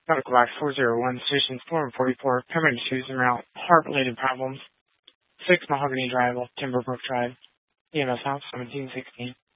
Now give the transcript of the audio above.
Medical Box 401, Stations 444, permanent issues and route, heart-related problems. 6 Mahogany Drive, Timberbrook Drive, EMS House 1716.